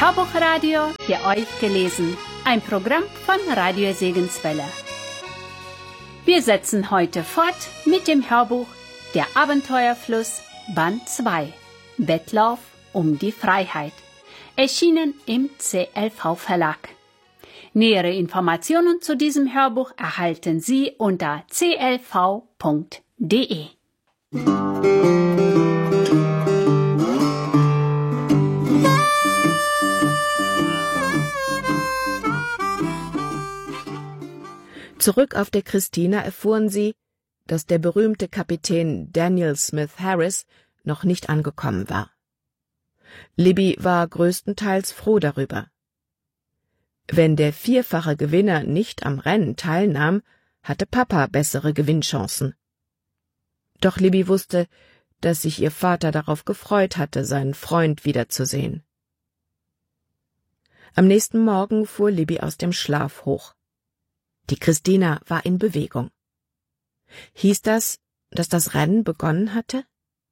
Hörbuchradio für euch gelesen, ein Programm von Radio Segenswelle. Wir setzen heute fort mit dem Hörbuch Der Abenteuerfluss Band 2, Wettlauf um die Freiheit, erschienen im CLV Verlag. Nähere Informationen zu diesem Hörbuch erhalten Sie unter clv.de. Zurück auf der Christina erfuhren sie, dass der berühmte Kapitän Daniel Smith Harris noch nicht angekommen war. Libby war größtenteils froh darüber. Wenn der vierfache Gewinner nicht am Rennen teilnahm, hatte Papa bessere Gewinnchancen. Doch Libby wusste, dass sich ihr Vater darauf gefreut hatte, seinen Freund wiederzusehen. Am nächsten Morgen fuhr Libby aus dem Schlaf hoch. Die Christina war in Bewegung. Hieß das, dass das Rennen begonnen hatte?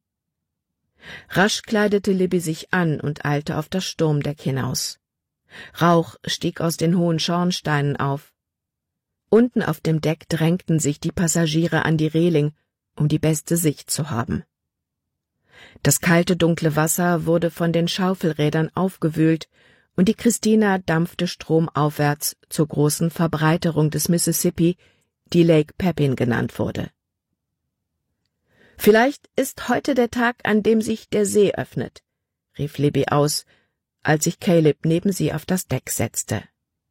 Rasch kleidete Libby sich an und eilte auf das Sturmdeck hinaus. Rauch stieg aus den hohen Schornsteinen auf. Unten auf dem Deck drängten sich die Passagiere an die Reling, um die beste Sicht zu haben. Das kalte, dunkle Wasser wurde von den Schaufelrädern aufgewühlt, und die Christina dampfte stromaufwärts zur großen Verbreiterung des Mississippi, die Lake Pepin genannt wurde. »Vielleicht ist heute der Tag, an dem sich der See öffnet«, rief Libby aus, als sich Caleb neben sie auf das Deck setzte.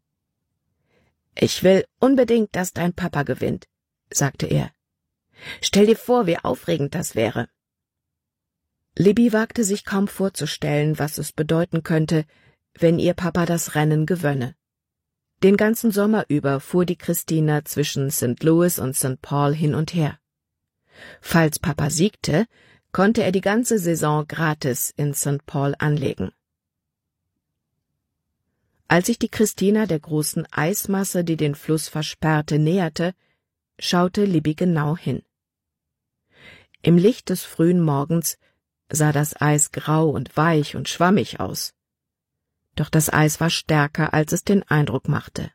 »Ich will unbedingt, dass dein Papa gewinnt«, sagte er. »Stell dir vor, wie aufregend das wäre.« Libby wagte sich kaum vorzustellen, was es bedeuten könnte, wenn ihr Papa das Rennen gewönne. Den ganzen Sommer über fuhr die Christina zwischen St. Louis und St. Paul hin und her. Falls Papa siegte, konnte er die ganze Saison gratis in St. Paul anlegen. Als sich die Christina der großen Eismasse, die den Fluss versperrte, näherte, schaute Libby genau hin. Im Licht des frühen Morgens sah das Eis grau und weich und schwammig aus. Doch das Eis war stärker, als es den Eindruck machte.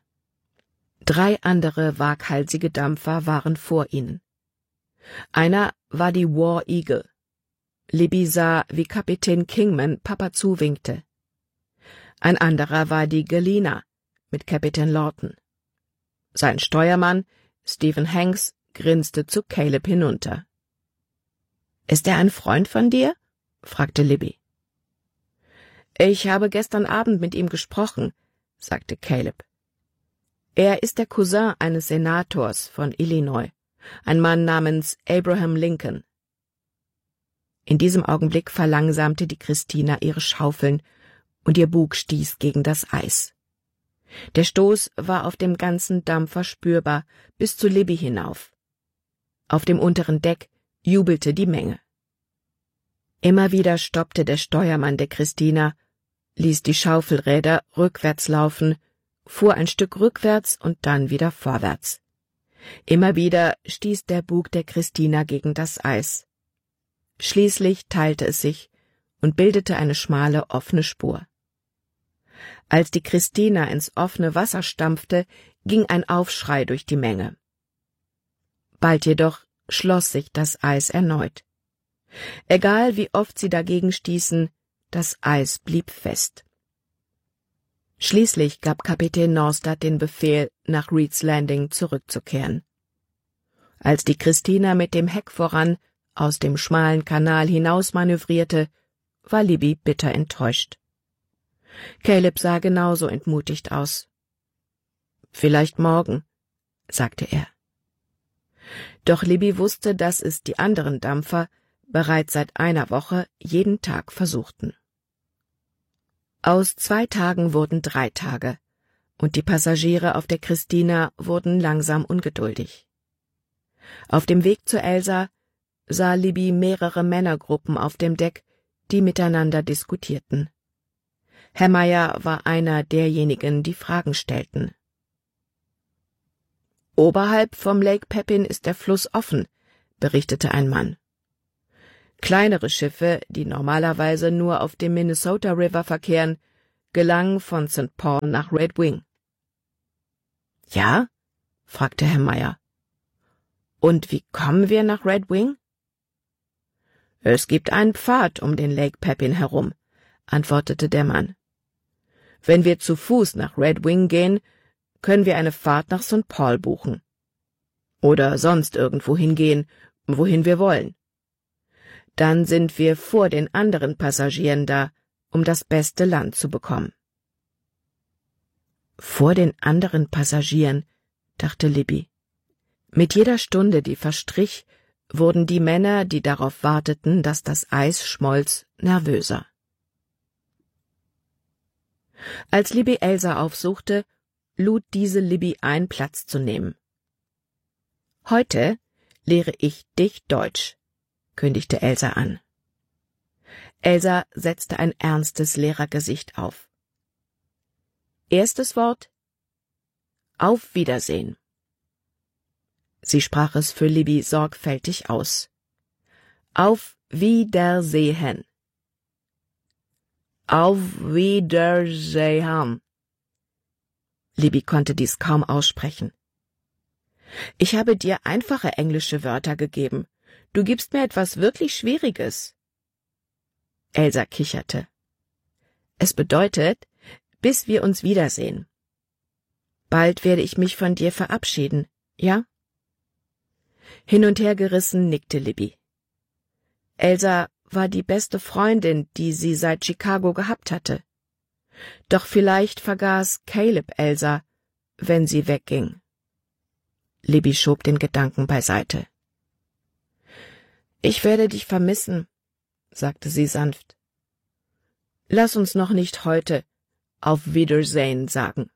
3 andere waghalsige Dampfer waren vor ihnen. Einer war die War Eagle. Libby sah, wie Kapitän Kingman Papa zuwinkte. Ein anderer war die Galena mit Kapitän Lawton. Sein Steuermann, Stephen Hanks, grinste zu Caleb hinunter. »Ist er ein Freund von dir?« fragte Libby. »Ich habe gestern Abend mit ihm gesprochen«, sagte Caleb. »Er ist der Cousin eines Senators von Illinois, ein Mann namens Abraham Lincoln.« In diesem Augenblick verlangsamte die Christina ihre Schaufeln, und ihr Bug stieß gegen das Eis. Der Stoß war auf dem ganzen Dampfer spürbar, bis zu Libby hinauf. Auf dem unteren Deck jubelte die Menge. Immer wieder stoppte der Steuermann der Christina, ließ die Schaufelräder rückwärts laufen, fuhr ein Stück rückwärts und dann wieder vorwärts. Immer wieder stieß der Bug der Christina gegen das Eis. Schließlich teilte es sich und bildete eine schmale, offene Spur. Als die Christina ins offene Wasser stampfte, ging ein Aufschrei durch die Menge. Bald jedoch schloss sich das Eis erneut. Egal wie oft sie dagegen stießen, das Eis blieb fest. Schließlich gab Kapitän Norstad den Befehl, nach Reeds Landing zurückzukehren. Als die Christina mit dem Heck voran aus dem schmalen Kanal hinaus manövrierte, war Libby bitter enttäuscht. Caleb sah genauso entmutigt aus. »Vielleicht morgen«, sagte er. Doch Libby wusste, dass es die anderen Dampfer bereits seit einer Woche jeden Tag versuchten. Aus 2 Tagen wurden 3 Tage, und die Passagiere auf der Christina wurden langsam ungeduldig. Auf dem Weg zur Elsa sah Libby mehrere Männergruppen auf dem Deck, die miteinander diskutierten. Herr Meyer war einer derjenigen, die Fragen stellten. »Oberhalb vom Lake Pepin ist der Fluss offen«, berichtete ein Mann. Kleinere Schiffe, die normalerweise nur auf dem Minnesota River verkehren, gelang von St. Paul nach Red Wing. Ja? Fragte Herr Meyer. Und wie kommen wir nach Red Wing? Es gibt einen Pfad um den Lake Pepin herum, antwortete der Mann. Wenn wir zu Fuß nach Red Wing gehen, können wir eine Fahrt nach St. Paul buchen. Oder sonst irgendwo hingehen, wohin wir wollen. Dann sind wir vor den anderen Passagieren da, um das beste Land zu bekommen. Vor den anderen Passagieren, dachte Libby. Mit jeder Stunde, die verstrich, wurden die Männer, die darauf warteten, dass das Eis schmolz, nervöser. Als Libby Elsa aufsuchte, lud diese Libby ein, Platz zu nehmen. »Heute lehre ich dich Deutsch«, kündigte Elsa an. Elsa setzte ein ernstes Lehrergesicht auf. Erstes Wort: Auf Wiedersehen. Sie sprach es für Libby sorgfältig aus. Auf Wiedersehen. Auf Wiedersehen. Libby konnte dies kaum aussprechen. Ich habe dir einfache englische Wörter gegeben. Du gibst mir etwas wirklich Schwieriges. Elsa kicherte. Es bedeutet, bis wir uns wiedersehen. Bald werde ich mich von dir verabschieden, ja? Hin und her gerissen nickte Libby. Elsa war die beste Freundin, die sie seit Chicago gehabt hatte. Doch vielleicht vergaß Caleb Elsa, wenn sie wegging. Libby schob den Gedanken beiseite. »Ich werde dich vermissen«, sagte sie sanft. »Lass uns noch nicht heute auf Wiedersehen sagen.«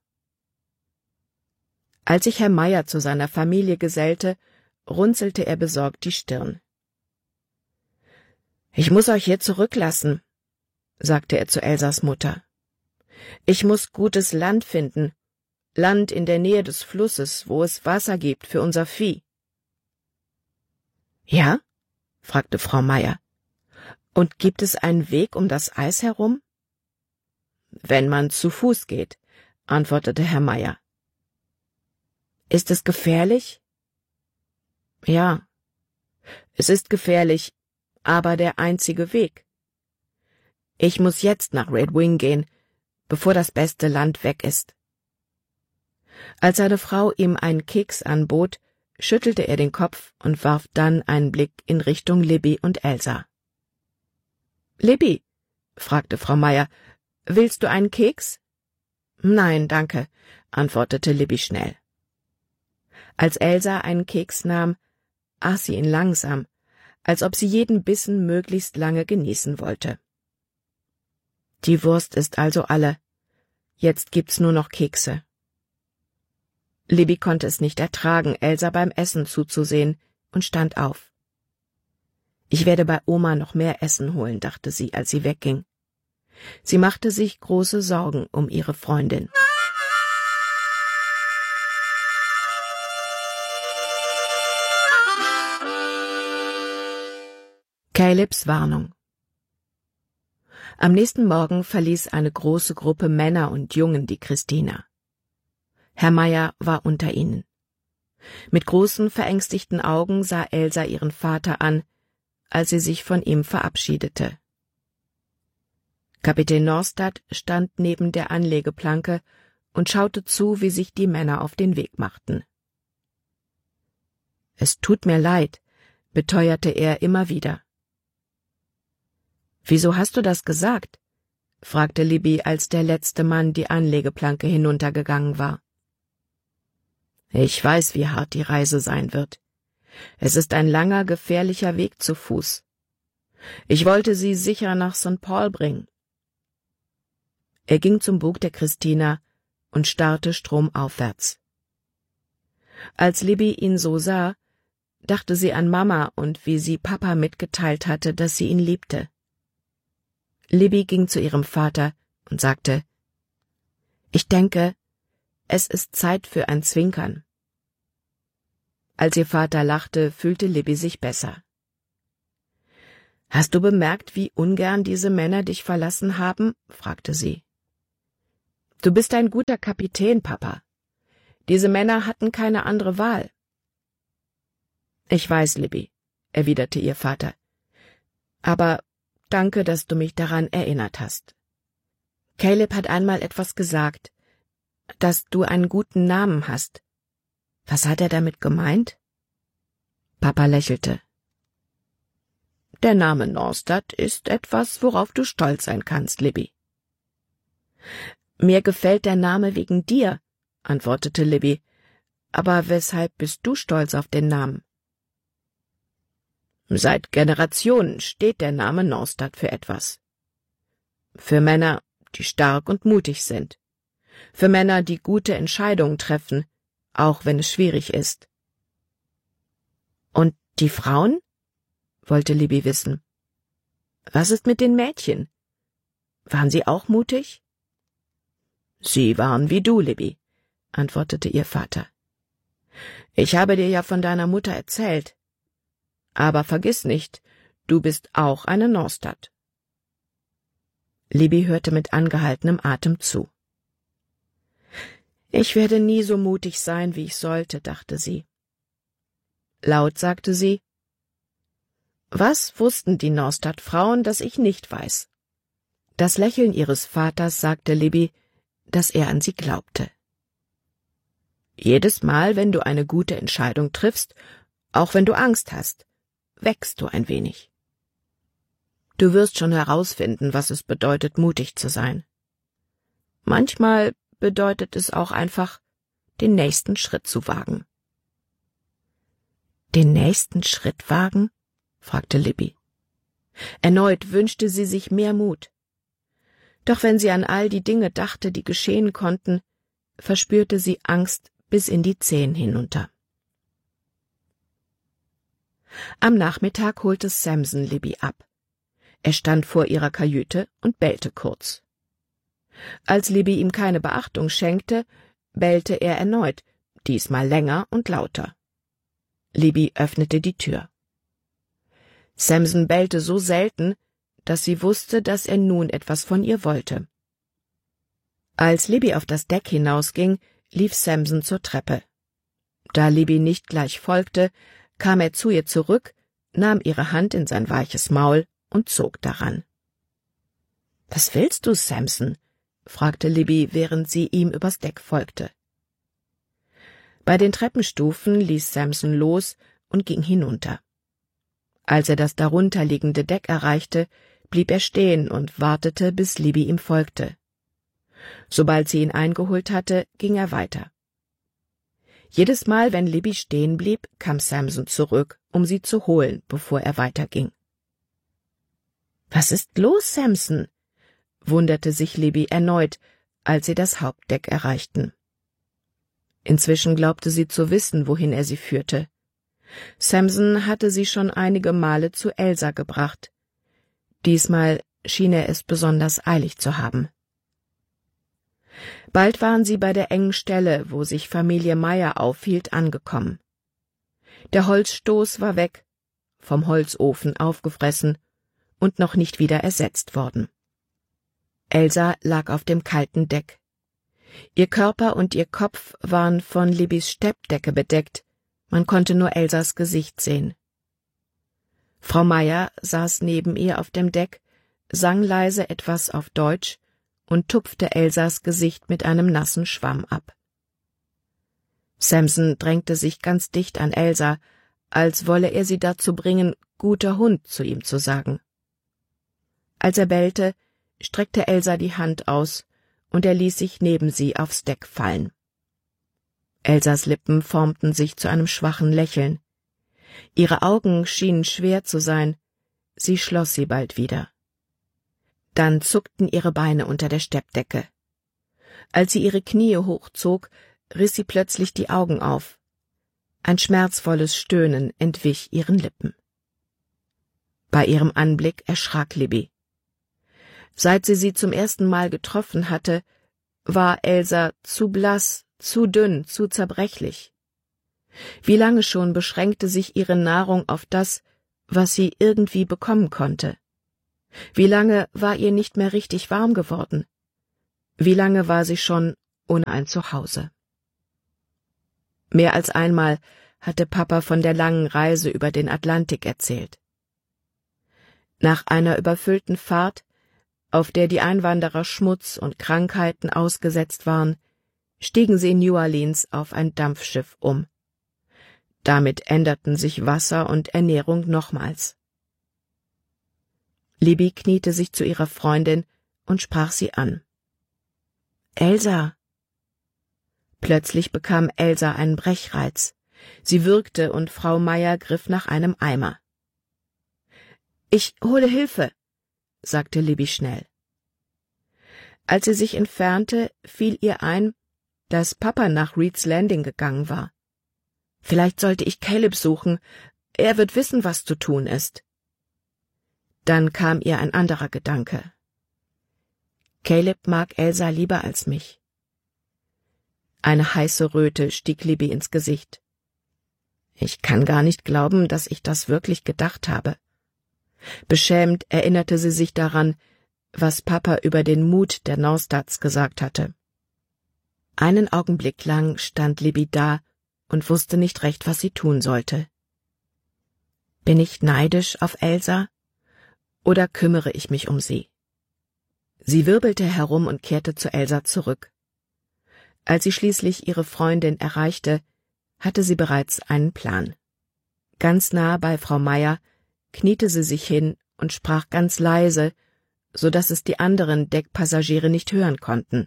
Als sich Herr Meyer zu seiner Familie gesellte, runzelte er besorgt die Stirn. »Ich muss euch hier zurücklassen«, sagte er zu Elsas Mutter. »Ich muss gutes Land finden, Land in der Nähe des Flusses, wo es Wasser gibt für unser Vieh.« »Ja?« fragte Frau Meyer. »Und gibt es einen Weg um das Eis herum?« »Wenn man zu Fuß geht«, antwortete Herr Meyer. »Ist es gefährlich?« »Ja, es ist gefährlich, aber der einzige Weg. Ich muss jetzt nach Red Wing gehen, bevor das beste Land weg ist.« Als seine Frau ihm einen Keks anbot, schüttelte er den Kopf und warf dann einen Blick in Richtung Libby und Elsa. »Libby«, fragte Frau Meyer, »willst du einen Keks?« »Nein, danke«, antwortete Libby schnell. Als Elsa einen Keks nahm, aß sie ihn langsam, als ob sie jeden Bissen möglichst lange genießen wollte. »Die Wurst ist also alle. Jetzt gibt's nur noch Kekse.« Libby konnte es nicht ertragen, Elsa beim Essen zuzusehen, und stand auf. »Ich werde bei Oma noch mehr Essen holen«, dachte sie, als sie wegging. Sie machte sich große Sorgen um ihre Freundin. Calebs Warnung. Am nächsten Morgen verließ eine große Gruppe Männer und Jungen die Christina. Herr Meyer war unter ihnen. Mit großen, verängstigten Augen sah Elsa ihren Vater an, als sie sich von ihm verabschiedete. Kapitän Norstad stand neben der Anlegeplanke und schaute zu, wie sich die Männer auf den Weg machten. »Es tut mir leid«, beteuerte er immer wieder. »Wieso hast du das gesagt?« fragte Libby, als der letzte Mann die Anlegeplanke hinuntergegangen war. »Ich weiß, wie hart die Reise sein wird. Es ist ein langer, gefährlicher Weg zu Fuß. Ich wollte sie sicher nach St. Paul bringen.« Er ging zum Bug der Christina und starrte stromaufwärts. Als Libby ihn so sah, dachte sie an Mama und wie sie Papa mitgeteilt hatte, dass sie ihn liebte. Libby ging zu ihrem Vater und sagte, »Ich denke, es ist Zeit für ein Zwinkern.« Als ihr Vater lachte, fühlte Libby sich besser. »Hast du bemerkt, wie ungern diese Männer dich verlassen haben?« fragte sie. Du bist ein guter Kapitän, Papa. Diese Männer hatten keine andere Wahl. Ich weiß, Libby, erwiderte ihr Vater. Aber danke, dass du mich daran erinnert hast. Caleb hat einmal etwas gesagt, dass du einen guten Namen hast. Was hat er damit gemeint? Papa lächelte. Der Name Norstad ist etwas, worauf du stolz sein kannst, Libby. Mir gefällt der Name wegen dir, antwortete Libby. Aber weshalb bist du stolz auf den Namen? Seit Generationen steht der Name Norstad für etwas. Für Männer, die stark und mutig sind. Für Männer, die gute Entscheidungen treffen, auch wenn es schwierig ist. Und die Frauen? Wollte Libby wissen. Was ist mit den Mädchen? Waren sie auch mutig? Sie waren wie du, Libby, antwortete ihr Vater. Ich habe dir ja von deiner Mutter erzählt. Aber vergiss nicht, du bist auch eine Norstad. Libby hörte mit angehaltenem Atem zu. Ich werde nie so mutig sein, wie ich sollte, dachte sie. Laut sagte sie, was wussten die Norstad-Frauen, das ich nicht weiß? Das Lächeln ihres Vaters sagte Libby, dass er an sie glaubte. Jedes Mal, wenn du eine gute Entscheidung triffst, auch wenn du Angst hast, wächst du ein wenig. Du wirst schon herausfinden, was es bedeutet, mutig zu sein. Manchmal bedeutet es auch einfach, den nächsten Schritt zu wagen. Den nächsten Schritt wagen? Fragte Libby. Erneut wünschte sie sich mehr Mut. Doch wenn sie an all die Dinge dachte, die geschehen konnten, verspürte sie Angst bis in die Zehen hinunter. Am Nachmittag holte Samson Libby ab. Er stand vor ihrer Kajüte und bellte kurz. Als Libby ihm keine Beachtung schenkte, bellte er erneut, diesmal länger und lauter. Libby öffnete die Tür. Samson bellte so selten, dass sie wusste, dass er nun etwas von ihr wollte. Als Libby auf das Deck hinausging, lief Samson zur Treppe. Da Libby nicht gleich folgte, kam er zu ihr zurück, nahm ihre Hand in sein weiches Maul und zog daran. »Was willst du, Samson?« fragte Libby, während sie ihm übers Deck folgte. Bei den Treppenstufen ließ Samson los und ging hinunter. Als er das darunterliegende Deck erreichte, blieb er stehen und wartete, bis Libby ihm folgte. Sobald sie ihn eingeholt hatte, ging er weiter. Jedes Mal, wenn Libby stehen blieb, kam Samson zurück, um sie zu holen, bevor er weiterging. »Was ist los, Samson?« wunderte sich Libby erneut, als sie das Hauptdeck erreichten. Inzwischen glaubte sie zu wissen, wohin er sie führte. Samson hatte sie schon einige Male zu Elsa gebracht. Diesmal schien er es besonders eilig zu haben. Bald waren sie bei der engen Stelle, wo sich Familie Meyer aufhielt, angekommen. Der Holzstoß war weg, vom Holzofen aufgefressen und noch nicht wieder ersetzt worden. Elsa lag auf dem kalten Deck. Ihr Körper und ihr Kopf waren von Libbys Steppdecke bedeckt, man konnte nur Elsas Gesicht sehen. Frau Meyer saß neben ihr auf dem Deck, sang leise etwas auf Deutsch und tupfte Elsas Gesicht mit einem nassen Schwamm ab. Samson drängte sich ganz dicht an Elsa, als wolle er sie dazu bringen, »guter Hund« zu ihm zu sagen. Als er bellte, streckte Elsa die Hand aus, und er ließ sich neben sie aufs Deck fallen. Elsas Lippen formten sich zu einem schwachen Lächeln. Ihre Augen schienen schwer zu sein, sie schloss sie bald wieder. Dann zuckten ihre Beine unter der Steppdecke. Als sie ihre Knie hochzog, riss sie plötzlich die Augen auf. Ein schmerzvolles Stöhnen entwich ihren Lippen. Bei ihrem Anblick erschrak Libby. Seit sie zum ersten Mal getroffen hatte, war Elsa zu blass, zu dünn, zu zerbrechlich. Wie lange schon beschränkte sich ihre Nahrung auf das, was sie irgendwie bekommen konnte? Wie lange war ihr nicht mehr richtig warm geworden? Wie lange war sie schon ohne ein Zuhause? Mehr als einmal hatte Papa von der langen Reise über den Atlantik erzählt. Nach einer überfüllten Fahrt, auf der die Einwanderer Schmutz und Krankheiten ausgesetzt waren, stiegen sie in New Orleans auf ein Dampfschiff um. Damit änderten sich Wasser und Ernährung nochmals. Libby kniete sich zu ihrer Freundin und sprach sie an. »Elsa!« Plötzlich bekam Elsa einen Brechreiz. Sie würgte und Frau Meyer griff nach einem Eimer. »Ich hole Hilfe«, sagte Libby schnell. Als sie sich entfernte, fiel ihr ein, dass Papa nach Reed's Landing gegangen war. Vielleicht sollte ich Caleb suchen, er wird wissen, was zu tun ist. Dann kam ihr ein anderer Gedanke. Caleb mag Elsa lieber als mich. Eine heiße Röte stieg Libby ins Gesicht. Ich kann gar nicht glauben, dass ich das wirklich gedacht habe. Beschämt erinnerte sie sich daran, was Papa über den Mut der Norsteds gesagt hatte. Einen Augenblick lang stand Libby da und wusste nicht recht, was sie tun sollte. Bin ich neidisch auf Elsa oder kümmere ich mich um sie? Sie wirbelte herum und kehrte zu Elsa zurück. Als sie schließlich ihre Freundin erreichte, hatte sie bereits einen Plan. Ganz nah bei Frau Meyer kniete sie sich hin und sprach ganz leise, so dass es die anderen Deckpassagiere nicht hören konnten.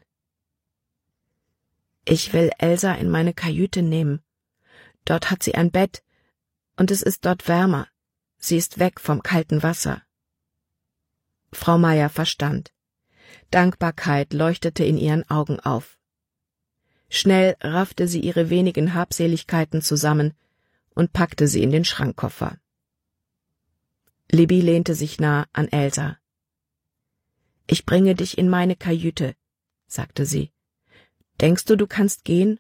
Ich will Elsa in meine Kajüte nehmen. Dort hat sie ein Bett, und es ist dort wärmer. Sie ist weg vom kalten Wasser. Frau Meyer verstand. Dankbarkeit leuchtete in ihren Augen auf. Schnell raffte sie ihre wenigen Habseligkeiten zusammen und packte sie in den Schrankkoffer. Libby lehnte sich nah an Elsa. »Ich bringe dich in meine Kajüte«, sagte sie. »Denkst du, du kannst gehen?«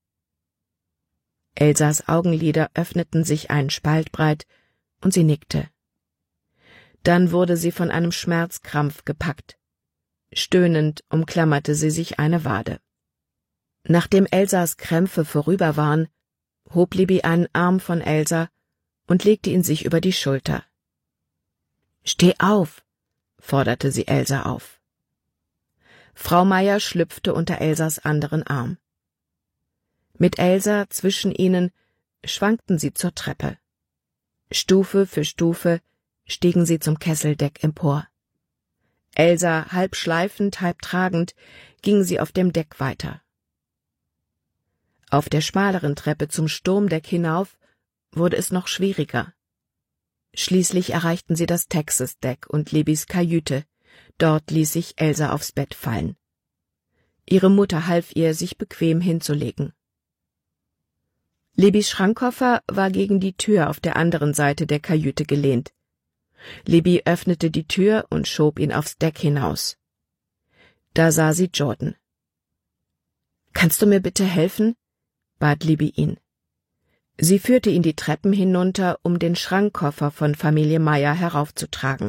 Elsas Augenlider öffneten sich einen Spalt breit, und sie nickte. Dann wurde sie von einem Schmerzkrampf gepackt. Stöhnend umklammerte sie sich eine Wade. Nachdem Elsas Krämpfe vorüber waren, hob Libby einen Arm von Elsa und legte ihn sich über die Schulter. »Steh auf«, forderte sie Elsa auf. Frau Meyer schlüpfte unter Elsas anderen Arm. Mit Elsa zwischen ihnen schwankten sie zur Treppe. Stufe für Stufe stiegen sie zum Kesseldeck empor. Elsa, halb schleifend, halb tragend, ging sie auf dem Deck weiter. Auf der schmaleren Treppe zum Sturmdeck hinauf wurde es noch schwieriger. Schließlich erreichten sie das Texas-Deck und Libbys Kajüte. Dort ließ sich Elsa aufs Bett fallen. Ihre Mutter half ihr, sich bequem hinzulegen. Libbys Schrankkoffer war gegen die Tür auf der anderen Seite der Kajüte gelehnt. Libby öffnete die Tür und schob ihn aufs Deck hinaus. Da sah sie Jordan. »Kannst du mir bitte helfen?« bat Libby ihn. Sie führte ihn die Treppen hinunter, um den Schrankkoffer von Familie Meyer heraufzutragen.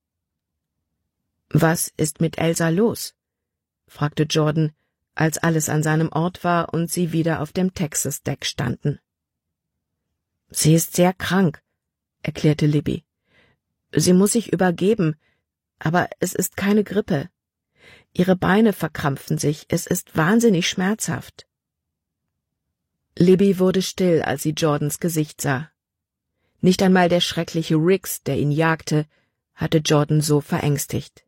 »Was ist mit Elsa los?« fragte Jordan, als alles an seinem Ort war und sie wieder auf dem Texas-Deck standen. »Sie ist sehr krank«, erklärte Libby. »Sie muss sich übergeben, aber es ist keine Grippe. Ihre Beine verkrampfen sich, es ist wahnsinnig schmerzhaft.« Libby wurde still, als sie Jordans Gesicht sah. Nicht einmal der schreckliche Riggs, der ihn jagte, hatte Jordan so verängstigt.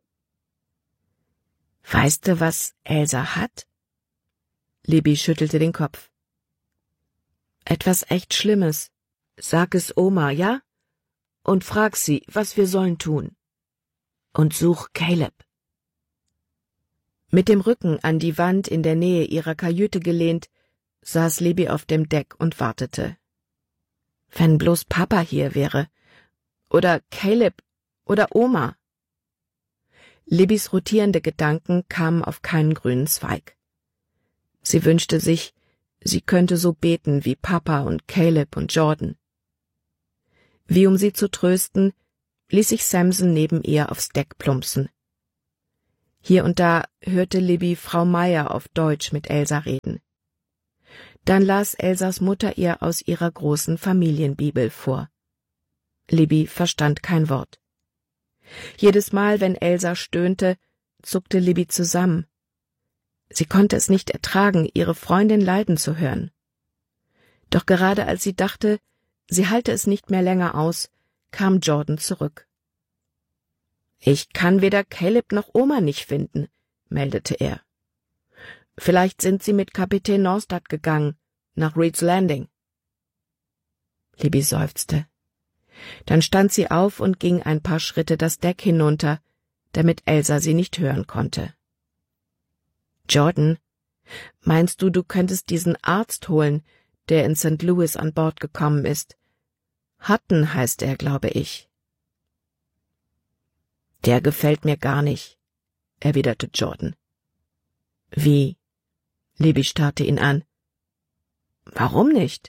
»Weißt du, was Elsa hat?« Libby schüttelte den Kopf. »Etwas echt Schlimmes. Sag es Oma, ja? Und frag sie, was wir sollen tun. Und such Caleb.« Mit dem Rücken an die Wand in der Nähe ihrer Kajüte gelehnt, saß Libby auf dem Deck und wartete. Wenn bloß Papa hier wäre. Oder Caleb. Oder Oma. Libbys rotierende Gedanken kamen auf keinen grünen Zweig. Sie wünschte sich, sie könnte so beten wie Papa und Caleb und Jordan. Wie um sie zu trösten, ließ sich Samson neben ihr aufs Deck plumpsen. Hier und da hörte Libby Frau Meyer auf Deutsch mit Elsa reden. Dann las Elsas Mutter ihr aus ihrer großen Familienbibel vor. Libby verstand kein Wort. Jedes Mal, wenn Elsa stöhnte, zuckte Libby zusammen. Sie konnte es nicht ertragen, ihre Freundin leiden zu hören. Doch gerade als sie dachte, sie halte es nicht mehr länger aus, kam Jordan zurück. »Ich kann weder Caleb noch Oma nicht finden«, meldete er. »Vielleicht sind sie mit Kapitän Norstad gegangen, nach Reed's Landing.« Libby seufzte. Dann stand sie auf und ging ein paar Schritte das Deck hinunter, damit Elsa sie nicht hören konnte. »Jordan, meinst du könntest diesen Arzt holen, der in St. Louis an Bord gekommen ist? Hutton heißt er, glaube ich.« »Der gefällt mir gar nicht«, erwiderte Jordan. »Wie?« Libby starrte ihn an. »Warum nicht?«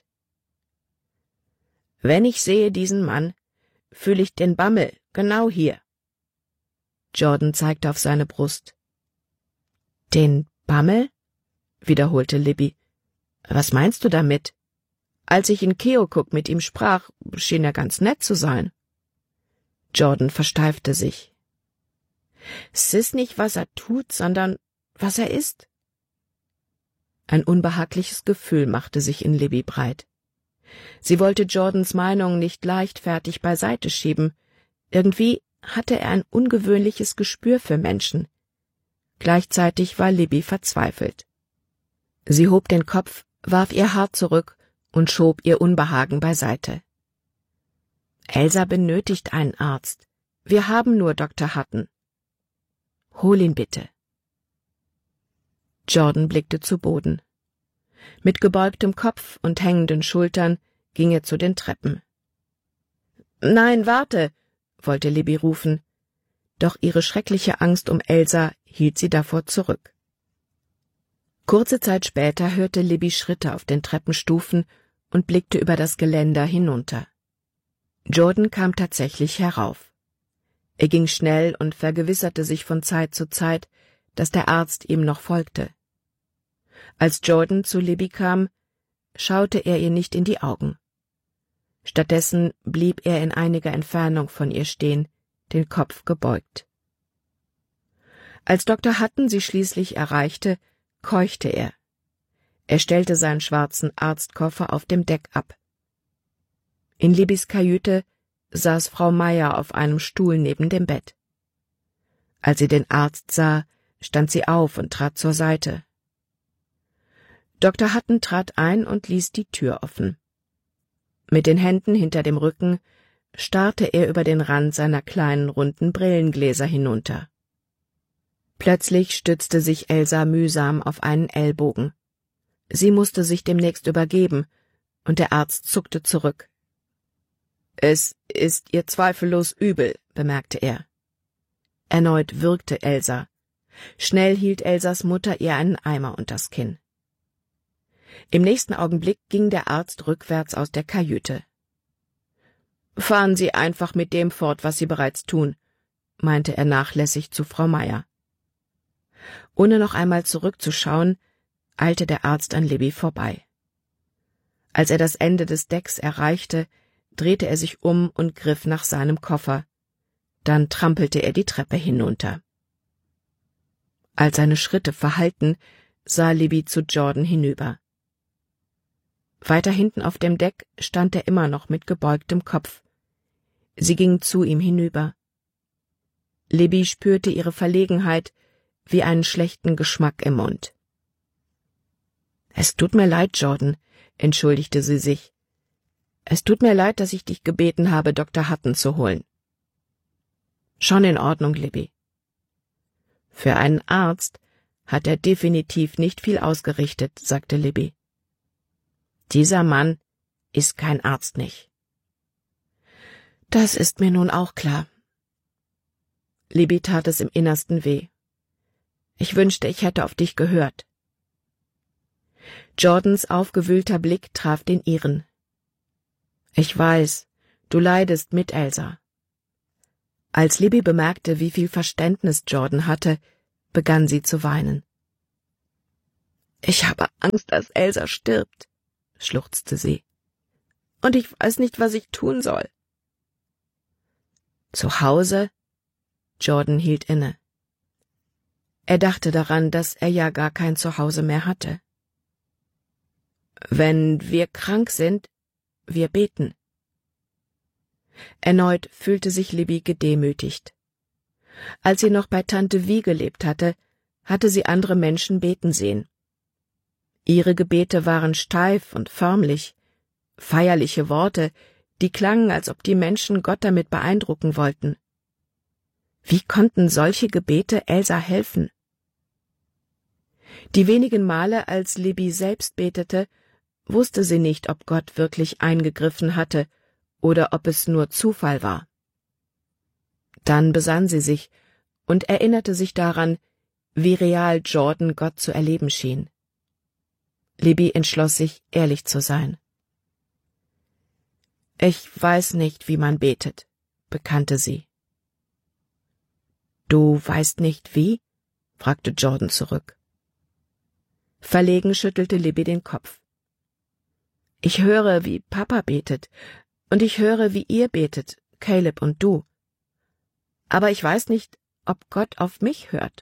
»Wenn ich sehe diesen Mann, fühle ich den Bammel, genau hier.« Jordan zeigte auf seine Brust. »Den Bammel?« wiederholte Libby. »Was meinst du damit? Als ich in Keokuk mit ihm sprach, schien er ganz nett zu sein.« Jordan versteifte sich. »Es ist nicht, was er tut, sondern was er ist.« Ein unbehagliches Gefühl machte sich in Libby breit. Sie wollte Jordans Meinung nicht leichtfertig beiseite schieben. Irgendwie hatte er ein ungewöhnliches Gespür für Menschen. Gleichzeitig war Libby verzweifelt. Sie hob den Kopf, warf ihr Haar zurück und schob ihr Unbehagen beiseite. »Elsa benötigt einen Arzt. Wir haben nur Dr. Hutton. Hol ihn bitte.« Jordan blickte zu Boden. Mit gebeugtem Kopf und hängenden Schultern ging er zu den Treppen. »Nein, warte«, wollte Libby rufen, doch ihre schreckliche Angst um Elsa hielt sie davor zurück. Kurze Zeit später hörte Libby Schritte auf den Treppenstufen und blickte über das Geländer hinunter. Jordan kam tatsächlich herauf. Er ging schnell und vergewisserte sich von Zeit zu Zeit, dass der Arzt ihm noch folgte. Als Jordan zu Libby kam, schaute er ihr nicht in die Augen. Stattdessen blieb er in einiger Entfernung von ihr stehen, den Kopf gebeugt. Als Dr. Hutton sie schließlich erreichte, keuchte er. Er stellte seinen schwarzen Arztkoffer auf dem Deck ab. In Libbys Kajüte saß Frau Meyer auf einem Stuhl neben dem Bett. Als sie den Arzt sah, stand sie auf und trat zur Seite. Dr. Hutton trat ein und ließ die Tür offen. Mit den Händen hinter dem Rücken starrte er über den Rand seiner kleinen runden Brillengläser hinunter. Plötzlich stützte sich Elsa mühsam auf einen Ellbogen. Sie musste sich demnächst übergeben, und der Arzt zuckte zurück. »Es ist ihr zweifellos übel«, bemerkte er. Erneut würgte Elsa. Schnell hielt Elsas Mutter ihr einen Eimer unters Kinn. Im nächsten Augenblick ging der Arzt rückwärts aus der Kajüte. »Fahren Sie einfach mit dem fort, was Sie bereits tun«, meinte er nachlässig zu Frau Meyer. Ohne noch einmal zurückzuschauen, eilte der Arzt an Libby vorbei. Als er das Ende des Decks erreichte, drehte er sich um und griff nach seinem Koffer. Dann trampelte er die Treppe hinunter. Als seine Schritte verhallten, sah Libby zu Jordan hinüber. Weiter hinten auf dem Deck stand er immer noch mit gebeugtem Kopf. Sie ging zu ihm hinüber. Libby spürte ihre Verlegenheit wie einen schlechten Geschmack im Mund. »Es tut mir leid, Jordan«, entschuldigte sie sich. »Es tut mir leid, dass ich dich gebeten habe, Dr. Hutton zu holen.« »Schon in Ordnung, Libby.« »Für einen Arzt hat er definitiv nicht viel ausgerichtet«, sagte Libby. »Dieser Mann ist kein Arzt nicht.« »Das ist mir nun auch klar.« Libby tat es im Innersten weh. »Ich wünschte, ich hätte auf dich gehört.« Jordans aufgewühlter Blick traf den ihren. »Ich weiß, du leidest mit Elsa.« Als Libby bemerkte, wie viel Verständnis Jordan hatte, begann sie zu weinen. »Ich habe Angst, dass Elsa stirbt«, schluchzte sie. »Und ich weiß nicht, was ich tun soll.« »Zu Hause?« Jordan hielt inne. Er dachte daran, dass er ja gar kein Zuhause mehr hatte. »Wenn wir krank sind, wir beten.« Erneut fühlte sich Libby gedemütigt. Als sie noch bei Tante Vie gelebt hatte, hatte sie andere Menschen beten sehen. Ihre Gebete waren steif und förmlich, feierliche Worte, die klangen, als ob die Menschen Gott damit beeindrucken wollten. Wie konnten solche Gebete Elsa helfen? Die wenigen Male, als Libby selbst betete, wusste sie nicht, ob Gott wirklich eingegriffen hatte oder ob es nur Zufall war. Dann besann sie sich und erinnerte sich daran, wie real Jordan Gott zu erleben schien. Libby entschloss sich, ehrlich zu sein. »Ich weiß nicht, wie man betet«, bekannte sie. »Du weißt nicht wie?« fragte Jordan zurück. Verlegen schüttelte Libby den Kopf. »Ich höre, wie Papa betet, und ich höre, wie ihr betet, Caleb und du. Aber ich weiß nicht, ob Gott auf mich hört.«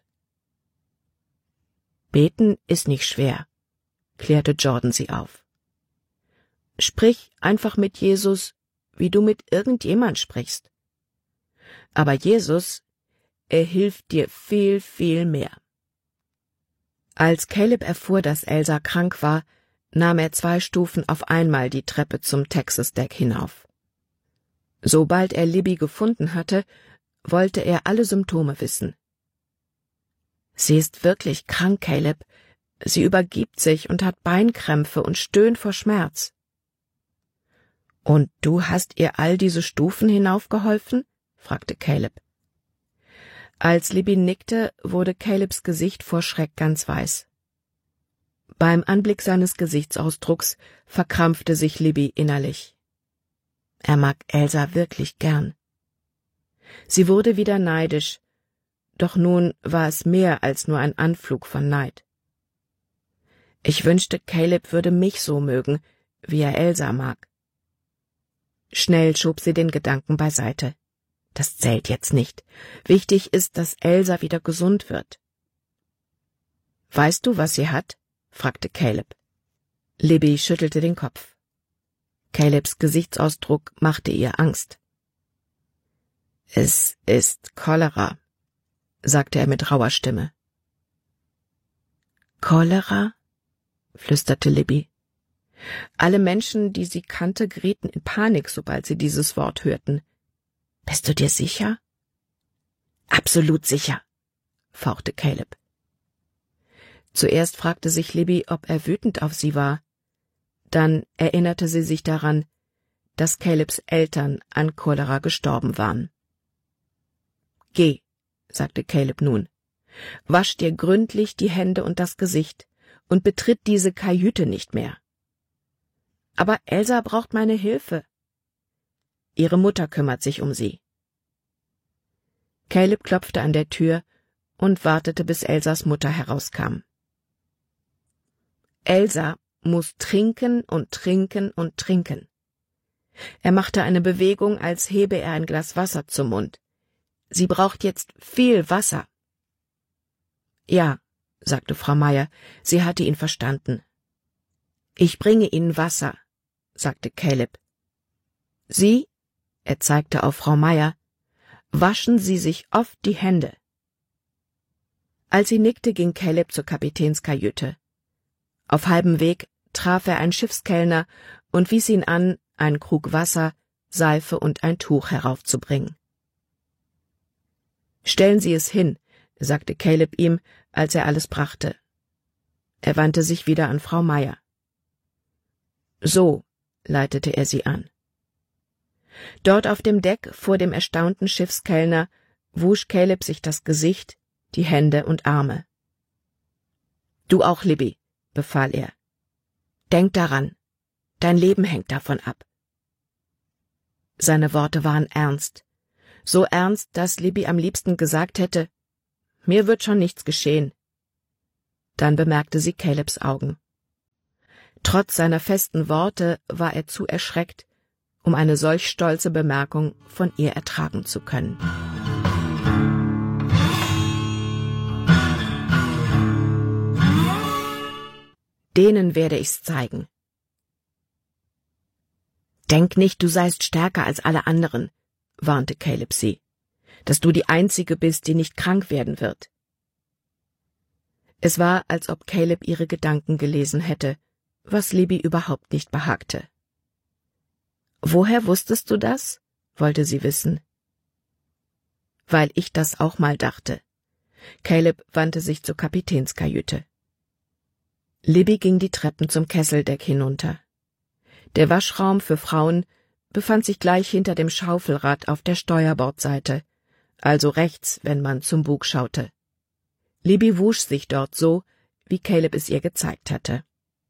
»Beten ist nicht schwer«, klärte Jordan sie auf. »Sprich einfach mit Jesus, wie du mit irgendjemand sprichst. Aber Jesus, er hilft dir viel, viel mehr.« Als Caleb erfuhr, dass Elsa krank war, nahm er 2 Stufen auf einmal die Treppe zum Texas Deck hinauf. Sobald er Libby gefunden hatte, wollte er alle Symptome wissen. »Sie ist wirklich krank, Caleb. Sie übergibt sich und hat Beinkrämpfe und stöhnt vor Schmerz.« »Und du hast ihr all diese Stufen hinaufgeholfen?« fragte Caleb. Als Libby nickte, wurde Calebs Gesicht vor Schreck ganz weiß. Beim Anblick seines Gesichtsausdrucks verkrampfte sich Libby innerlich. Er mag Elsa wirklich gern. Sie wurde wieder neidisch, doch nun war es mehr als nur ein Anflug von Neid. Ich wünschte, Caleb würde mich so mögen, wie er Elsa mag. Schnell schob sie den Gedanken beiseite. Das zählt jetzt nicht. Wichtig ist, dass Elsa wieder gesund wird. »Weißt du, was sie hat?« fragte Caleb. Libby schüttelte den Kopf. Calebs Gesichtsausdruck machte ihr Angst. »Es ist Cholera«, sagte er mit rauer Stimme. »Cholera?« flüsterte Libby. Alle Menschen, die sie kannte, gerieten in Panik, sobald sie dieses Wort hörten. »Bist du dir sicher?« »Absolut sicher«, fauchte Caleb. Zuerst fragte sich Libby, ob er wütend auf sie war. Dann erinnerte sie sich daran, dass Calebs Eltern an Cholera gestorben waren. »Geh«, sagte Caleb nun, »wasch dir gründlich die Hände und das Gesicht und betritt diese Kajüte nicht mehr.« »Aber Elsa braucht meine Hilfe.« »Ihre Mutter kümmert sich um sie.« Caleb klopfte an der Tür und wartete, bis Elsas Mutter herauskam. »Elsa muss trinken und trinken und trinken.« Er machte eine Bewegung, als hebe er ein Glas Wasser zum Mund. »Sie braucht jetzt viel Wasser.« »Ja«, sagte Frau Meier, sie hatte ihn verstanden. »Ich bringe Ihnen Wasser«, sagte Caleb. »Sie«, er zeigte auf Frau Meier, »waschen Sie sich oft die Hände.« Als sie nickte, ging Caleb zur Kapitänskajüte. Auf halbem Weg traf er einen Schiffskellner und wies ihn an, einen Krug Wasser, Seife und ein Tuch heraufzubringen. »Stellen Sie es hin«, sagte Caleb ihm, als er alles brachte. Er wandte sich wieder an Frau Meier. »So«, leitete er sie an. Dort auf dem Deck vor dem erstaunten Schiffskellner wusch Caleb sich das Gesicht, die Hände und Arme. »Du auch, Libby«, befahl er. »Denk daran, dein Leben hängt davon ab.« Seine Worte waren ernst, so ernst, dass Libby am liebsten gesagt hätte, Mir wird schon nichts geschehen. Dann bemerkte sie Calebs Augen. Trotz seiner festen Worte war er zu erschreckt, um eine solch stolze Bemerkung von ihr ertragen zu können. Denen werde ich's zeigen. Denk nicht, du seist stärker als alle anderen, warnte Caleb sie, dass du die Einzige bist, die nicht krank werden wird. Es war, als ob Caleb ihre Gedanken gelesen hätte, was Libby überhaupt nicht behagte. »Woher wusstest du das?« wollte sie wissen. »Weil ich das auch mal dachte.« Caleb wandte sich zur Kapitänskajüte. Libby ging die Treppen zum Kesseldeck hinunter. Der Waschraum für Frauen befand sich gleich hinter dem Schaufelrad auf der Steuerbordseite, also rechts, wenn man zum Bug schaute. Libby wusch sich dort so, wie Caleb es ihr gezeigt hatte.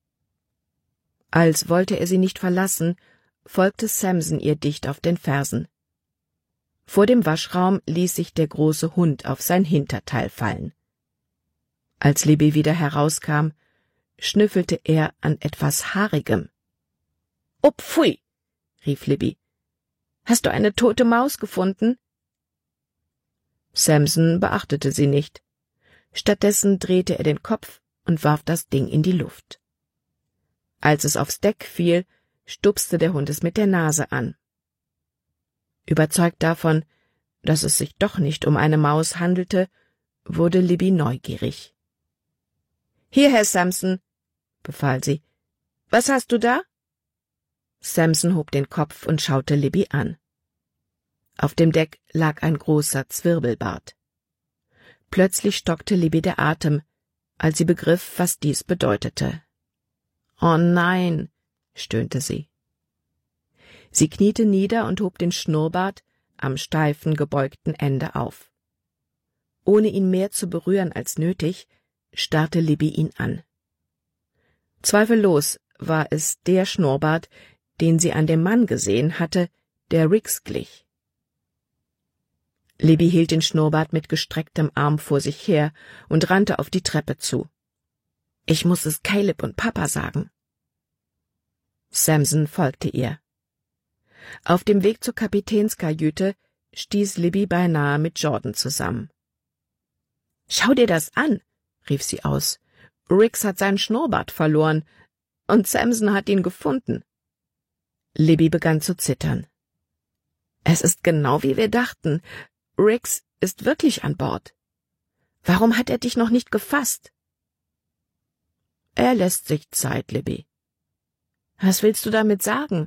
Als wollte er sie nicht verlassen, folgte Samson ihr dicht auf den Fersen. Vor dem Waschraum ließ sich der große Hund auf sein Hinterteil fallen. Als Libby wieder herauskam, schnüffelte er an etwas Haarigem. »Oh, pfui«, rief Libby. »Hast du eine tote Maus gefunden?« Samson beachtete sie nicht. Stattdessen drehte er den Kopf und warf das Ding in die Luft. Als es aufs Deck fiel, stupste der Hund es mit der Nase an. Überzeugt davon, dass es sich doch nicht um eine Maus handelte, wurde Libby neugierig. »Hierher, Samson«, befahl sie. »Was hast du da?« Samson hob den Kopf und schaute Libby an. Auf dem Deck lag ein großer Zwirbelbart. Plötzlich stockte Libby der Atem, als sie begriff, was dies bedeutete. »Oh nein«, stöhnte sie. Sie kniete nieder und hob den Schnurrbart am steifen, gebeugten Ende auf. Ohne ihn mehr zu berühren als nötig, starrte Libby ihn an. Zweifellos war es der Schnurrbart, den sie an dem Mann gesehen hatte, der Rix glich. Libby hielt den Schnurrbart mit gestrecktem Arm vor sich her und rannte auf die Treppe zu. »Ich muss es Caleb und Papa sagen.« Samson folgte ihr. Auf dem Weg zur Kapitänskajüte stieß Libby beinahe mit Jordan zusammen. »Schau dir das an«, rief sie aus. »Rix hat seinen Schnurrbart verloren, und Samson hat ihn gefunden.« Libby begann zu zittern. »Es ist genau wie wir dachten. Rix ist wirklich an Bord. Warum hat er dich noch nicht gefasst?« »Er lässt sich Zeit, Libby.« »Was willst du damit sagen?«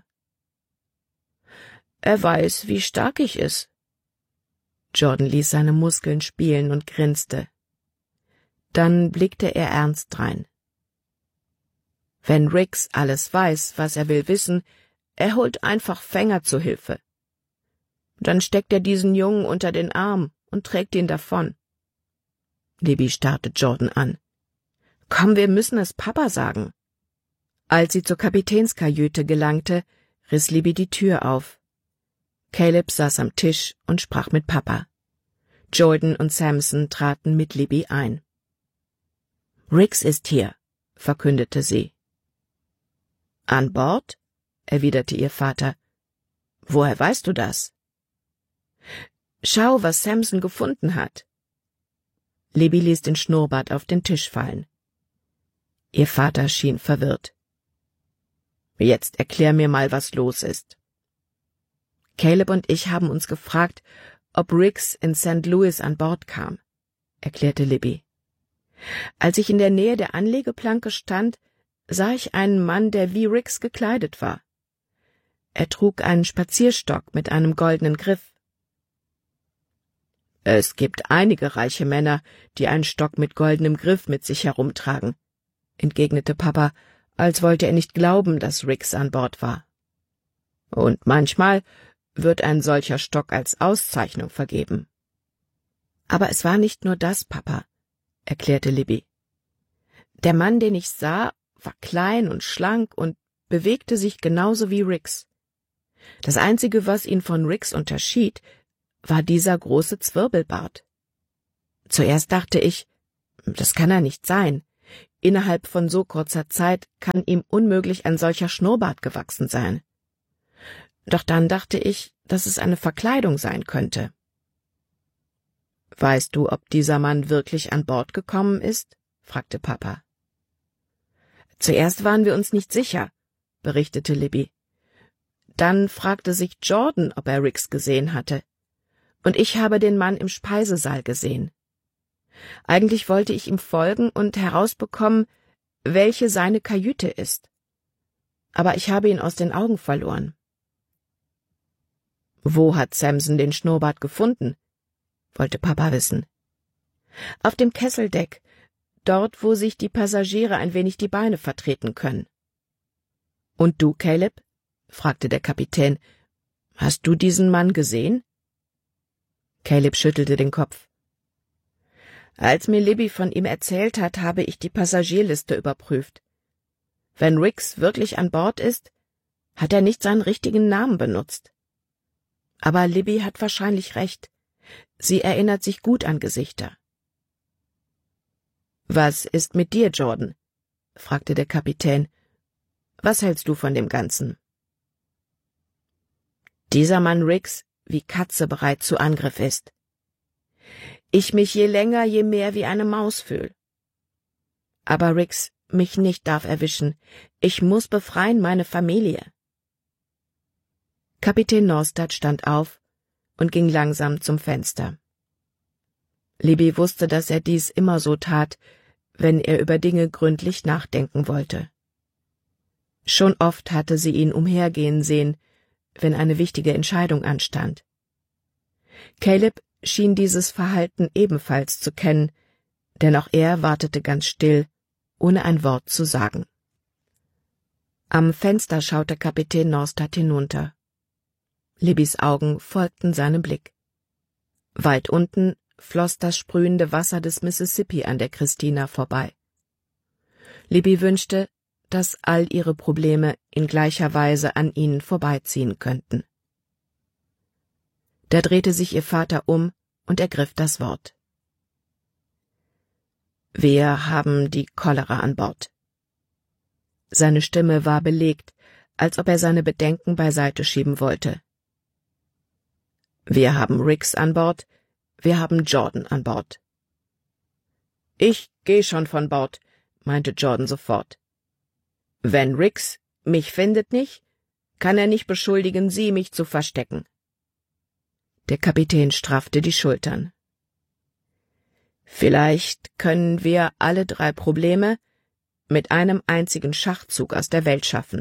»Er weiß, wie stark ich ist.« Jordan ließ seine Muskeln spielen und grinste. Dann blickte er ernst drein. »Wenn Rix alles weiß, was er will wissen, er holt einfach Fänger zu Hilfe. Dann steckt er diesen Jungen unter den Arm und trägt ihn davon.« Libby starrte Jordan an. »Komm, wir müssen es Papa sagen.« Als sie zur Kapitänskajüte gelangte, riss Libby die Tür auf. Caleb saß am Tisch und sprach mit Papa. Jordan und Samson traten mit Libby ein. »Rix ist hier«, verkündete sie. »An Bord?«, erwiderte ihr Vater. »Woher weißt du das?« »Schau, was Samson gefunden hat.« Libby ließ den Schnurrbart auf den Tisch fallen. Ihr Vater schien verwirrt. »Jetzt erklär mir mal, was los ist.« »Caleb und ich haben uns gefragt, ob Rix in St. Louis an Bord kam«, erklärte Libby. »Als ich in der Nähe der Anlegeplanke stand, sah ich einen Mann, der wie Rix gekleidet war. Er trug einen Spazierstock mit einem goldenen Griff.« »Es gibt einige reiche Männer, die einen Stock mit goldenem Griff mit sich herumtragen«, entgegnete Papa, als wollte er nicht glauben, dass Rix an Bord war. »Und manchmal wird ein solcher Stock als Auszeichnung vergeben.« »Aber es war nicht nur das, Papa«, erklärte Libby. »Der Mann, den ich sah, war klein und schlank und bewegte sich genauso wie Rix. Das Einzige, was ihn von Rix unterschied, war dieser große Zwirbelbart.« Zuerst dachte ich, das kann er nicht sein. Innerhalb von so kurzer Zeit kann ihm unmöglich ein solcher Schnurrbart gewachsen sein. Doch dann dachte ich, dass es eine Verkleidung sein könnte. »Weißt du, ob dieser Mann wirklich an Bord gekommen ist?« fragte Papa. »Zuerst waren wir uns nicht sicher«, berichtete Libby. »Dann fragte sich Jordan, ob er Rix gesehen hatte. Und ich habe den Mann im Speisesaal gesehen. Eigentlich wollte ich ihm folgen und herausbekommen, welche seine Kajüte ist. Aber ich habe ihn aus den Augen verloren.« »Wo hat Samson den Schnurrbart gefunden?« wollte Papa wissen. »Auf dem Kesseldeck, dort, wo sich die Passagiere ein wenig die Beine vertreten können.« »Und du, Caleb?« fragte der Kapitän. »Hast du diesen Mann gesehen?« Caleb schüttelte den Kopf. »Als mir Libby von ihm erzählt hat, habe ich die Passagierliste überprüft. Wenn Rix wirklich an Bord ist, hat er nicht seinen richtigen Namen benutzt. Aber Libby hat wahrscheinlich recht. Sie erinnert sich gut an Gesichter.« »Was ist mit dir, Jordan?« fragte der Kapitän. »Was hältst du von dem Ganzen?« »Dieser Mann Rix wie Katze bereit zu Angriff ist. Ich mich je länger, je mehr wie eine Maus fühl. Aber Rix mich nicht darf erwischen. Ich muss befreien meine Familie.« Kapitän Norstad stand auf und ging langsam zum Fenster. Libby wusste, dass er dies immer so tat, wenn er über Dinge gründlich nachdenken wollte. Schon oft hatte sie ihn umhergehen sehen, wenn eine wichtige Entscheidung anstand. Caleb schien dieses Verhalten ebenfalls zu kennen, denn auch er wartete ganz still, ohne ein Wort zu sagen. Am Fenster schaute Kapitän Norstad hinunter. Libbys Augen folgten seinem Blick. Weit unten floss das sprühende Wasser des Mississippi an der Christina vorbei. Libby wünschte, dass all ihre Probleme in gleicher Weise an ihnen vorbeiziehen könnten. Da drehte sich ihr Vater um und ergriff das Wort. »Wir haben die Cholera an Bord.« Seine Stimme war belegt, als ob er seine Bedenken beiseite schieben wollte. »Wir haben Rix an Bord, wir haben Jordan an Bord.« »Ich geh schon von Bord«, meinte Jordan sofort. »Wenn Rix mich findet nicht, kann er nicht beschuldigen, Sie mich zu verstecken.« Der Kapitän straffte die Schultern. »Vielleicht können wir alle 3 Probleme mit einem einzigen Schachzug aus der Welt schaffen.«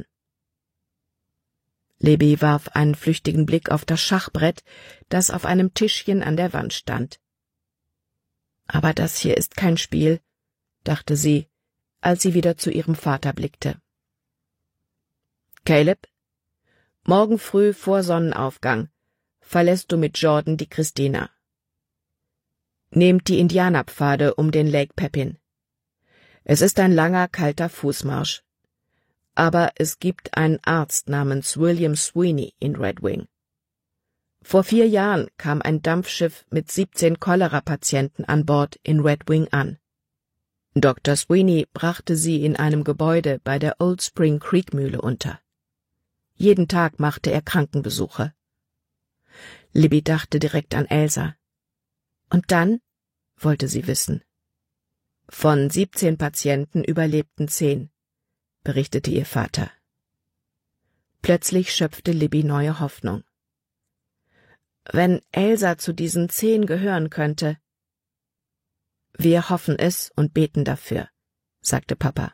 Libby warf einen flüchtigen Blick auf das Schachbrett, das auf einem Tischchen an der Wand stand. »Aber das hier ist kein Spiel«, dachte sie, als sie wieder zu ihrem Vater blickte. »Caleb, morgen früh vor Sonnenaufgang verlässt du mit Jordan die Christina. Nehmt die Indianerpfade um den Lake Pepin. Es ist ein langer, kalter Fußmarsch. Aber es gibt einen Arzt namens William Sweeney in Red Wing. Vor 4 Jahren kam ein Dampfschiff mit 17 Cholera-Patienten an Bord in Red Wing an. Dr. Sweeney brachte sie in einem Gebäude bei der Old Spring Creek Mühle unter. Jeden Tag machte er Krankenbesuche. Libby dachte direkt an Elsa. Und dann wollte sie wissen. Von 17 Patienten überlebten 10, berichtete ihr Vater. Plötzlich schöpfte Libby neue Hoffnung. Wenn Elsa zu diesen 10 gehören könnte. Wir hoffen es und beten dafür, sagte Papa.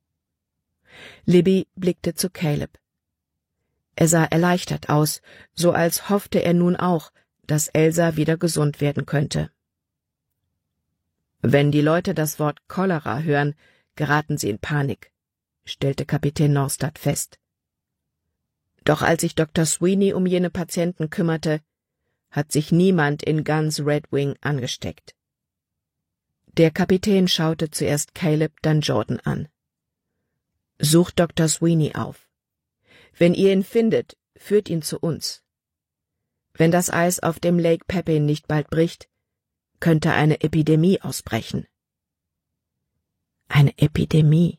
Libby blickte zu Caleb. Er sah erleichtert aus, so als hoffte er nun auch, dass Elsa wieder gesund werden könnte. Wenn die Leute das Wort Cholera hören, geraten sie in Panik, stellte Kapitän Norstad fest. Doch als sich Dr. Sweeney um jene Patienten kümmerte, hat sich niemand in ganz Red Wing angesteckt. Der Kapitän schaute zuerst Caleb, dann Jordan an. Sucht Dr. Sweeney auf. Wenn ihr ihn findet, führt ihn zu uns. Wenn das Eis auf dem Lake Pepin nicht bald bricht, könnte eine Epidemie ausbrechen. Eine Epidemie.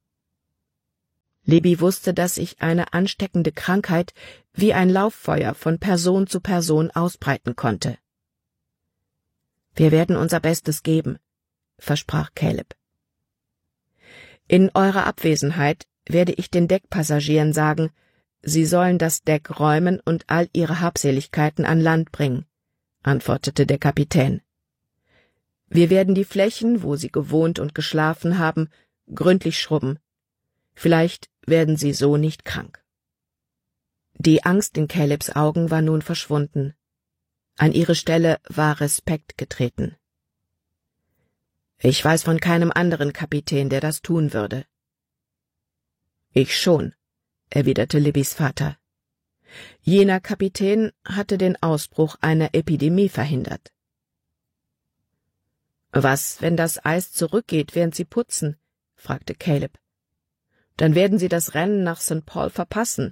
Libby wusste, dass sich eine ansteckende Krankheit wie ein Lauffeuer von Person zu Person ausbreiten konnte. »Wir werden unser Bestes geben«, versprach Caleb. »In eurer Abwesenheit werde ich den Deckpassagieren sagen, sie sollen das Deck räumen und all ihre Habseligkeiten an Land bringen«, antwortete der Kapitän. »Wir werden die Flächen, wo sie gewohnt und geschlafen haben, gründlich schrubben. Vielleicht werden sie so nicht krank.« Die Angst in Calebs Augen war nun verschwunden. An ihre Stelle war Respekt getreten. »Ich weiß von keinem anderen Kapitän, der das tun würde.« »Ich schon«, erwiderte Libbys Vater. »Jener Kapitän hatte den Ausbruch einer Epidemie verhindert.« »Was, wenn das Eis zurückgeht, während sie putzen?« fragte Caleb. »Dann werden sie das Rennen nach St. Paul verpassen.«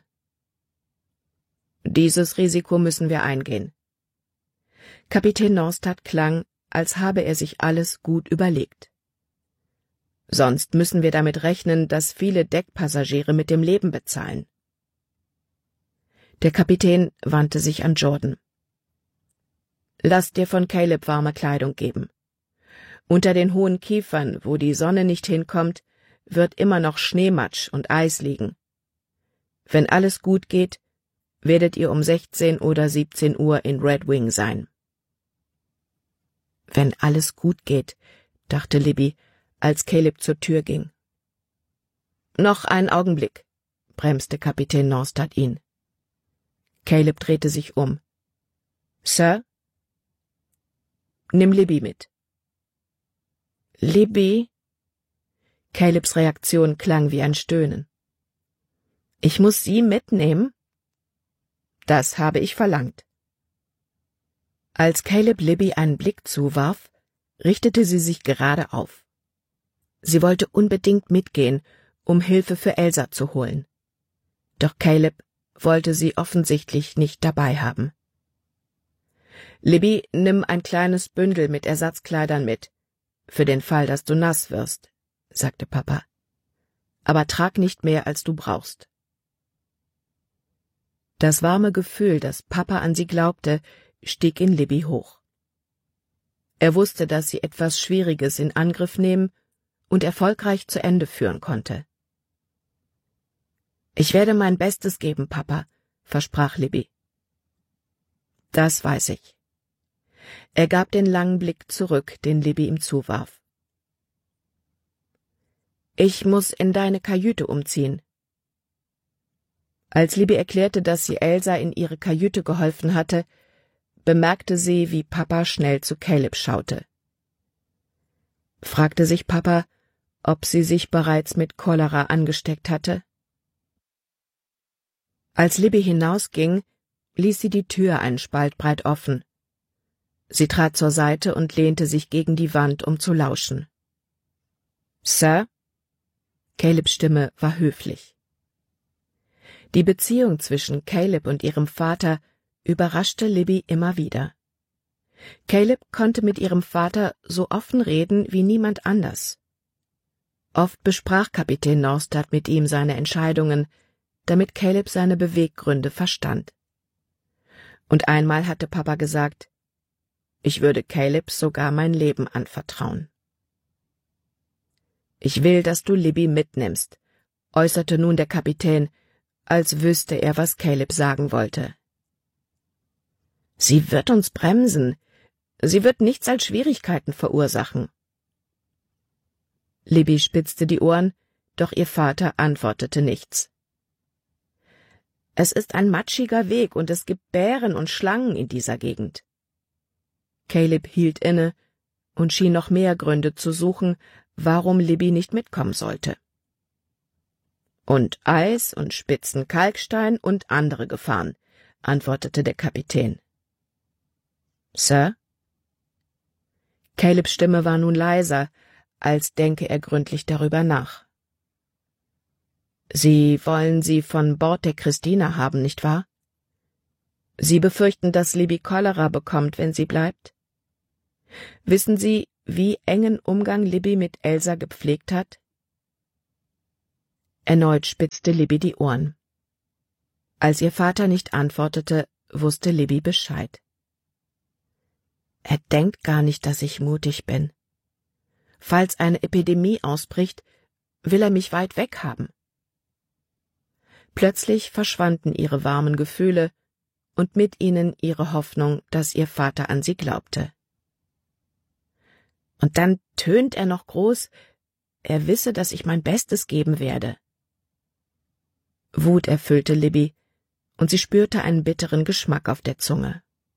»Dieses Risiko müssen wir eingehen.« Kapitän Norstad klang, als habe er sich alles gut überlegt. »Sonst müssen wir damit rechnen, dass viele Deckpassagiere mit dem Leben bezahlen.« Der Kapitän wandte sich an Jordan. »Lass dir von Caleb warme Kleidung geben. Unter den hohen Kiefern, wo die Sonne nicht hinkommt, wird immer noch Schneematsch und Eis liegen. Wenn alles gut geht, werdet ihr um 16 oder 17 Uhr in Red Wing sein.« »Wenn alles gut geht«, dachte Libby, als Caleb zur Tür ging. »Noch einen Augenblick«, bremste Kapitän Norstad ihn. Caleb drehte sich um. »Sir?« »Nimm Libby mit.« »Libby?« Calebs Reaktion klang wie ein Stöhnen. »Ich muss Sie mitnehmen?« »Das habe ich verlangt.« Als Caleb Libby einen Blick zuwarf, richtete sie sich gerade auf. Sie wollte unbedingt mitgehen, um Hilfe für Elsa zu holen. Doch Caleb wollte sie offensichtlich nicht dabei haben. »Libby, nimm ein kleines Bündel mit Ersatzkleidern mit, für den Fall, dass du nass wirst«, sagte Papa. »Aber trag nicht mehr, als du brauchst.« Das warme Gefühl, dass Papa an sie glaubte, stieg in Libby hoch. Er wusste, dass sie etwas Schwieriges in Angriff nehmen und erfolgreich zu Ende führen konnte. »Ich werde mein Bestes geben, Papa«, versprach Libby. »Das weiß ich.« Er gab den langen Blick zurück, den Libby ihm zuwarf. »Ich muss in deine Kajüte umziehen.« Als Libby erklärte, dass sie Elsa in ihre Kajüte geholfen hatte, bemerkte sie, wie Papa schnell zu Caleb schaute. Fragte sich Papa, ob sie sich bereits mit Cholera angesteckt hatte? Als Libby hinausging, ließ sie die Tür einen Spalt breit offen. Sie trat zur Seite und lehnte sich gegen die Wand, um zu lauschen. »Sir?« Calebs Stimme war höflich. Die Beziehung zwischen Caleb und ihrem Vater überraschte Libby immer wieder. Caleb konnte mit ihrem Vater so offen reden wie niemand anders. Oft besprach Kapitän Norstad mit ihm seine Entscheidungen, damit Caleb seine Beweggründe verstand. Und einmal hatte Papa gesagt, ich würde Caleb sogar mein Leben anvertrauen. »Ich will, dass du Libby mitnimmst«, äußerte nun der Kapitän, als wüsste er, was Caleb sagen wollte. »Sie wird uns bremsen. Sie wird nichts als Schwierigkeiten verursachen.« Libby spitzte die Ohren, doch ihr Vater antwortete nichts. »Es ist ein matschiger Weg und es gibt Bären und Schlangen in dieser Gegend.« Caleb hielt inne und schien noch mehr Gründe zu suchen, warum Libby nicht mitkommen sollte. »Und Eis und spitzen Kalkstein und andere Gefahren«, antwortete der Kapitän. »Sir?« Calebs Stimme war nun leiser, als denke er gründlich darüber nach. »Sie wollen sie von Bord der Christina haben, nicht wahr? Sie befürchten, dass Libby Cholera bekommt, wenn sie bleibt? Wissen Sie, wie engen Umgang Libby mit Elsa gepflegt hat? Erneut spitzte Libby die Ohren. Als ihr Vater nicht antwortete, wusste Libby Bescheid. Er denkt gar nicht, dass ich mutig bin. Falls eine Epidemie ausbricht, will er mich weit weg haben. Plötzlich verschwanden ihre warmen Gefühle und mit ihnen ihre Hoffnung, dass ihr Vater an sie glaubte. Und dann tönt er noch groß, er wisse, dass ich mein Bestes geben werde. Wut erfüllte Libby, und sie spürte einen bitteren Geschmack auf der Zunge.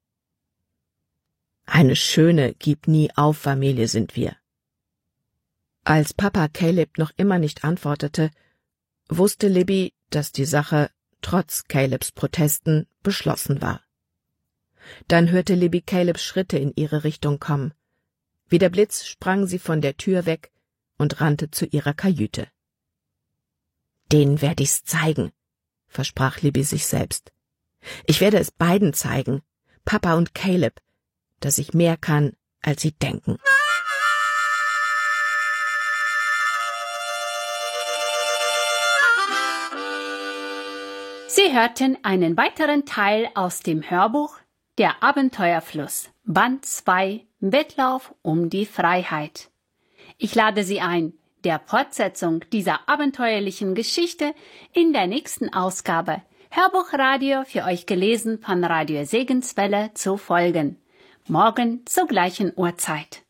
Eine schöne, gib nie auf Familie sind wir. Als Papa Caleb noch immer nicht antwortete, wusste Libby, dass die Sache, trotz Calebs Protesten, beschlossen war. Dann hörte Libby Calebs Schritte in ihre Richtung kommen. Wie der Blitz sprang sie von der Tür weg und rannte zu ihrer Kajüte. »Denen werde ich's zeigen«, versprach Libby sich selbst. »Ich werde es beiden zeigen, Papa und Caleb, dass ich mehr kann, als sie denken.« Sie hörten einen weiteren Teil aus dem Hörbuch Der Abenteuerfluss, Band 2, Wettlauf um die Freiheit. Ich lade Sie ein, der Fortsetzung dieser abenteuerlichen Geschichte in der nächsten Ausgabe Hörbuchradio für euch gelesen von Radio Segenswelle zu folgen. Morgen zur gleichen Uhrzeit.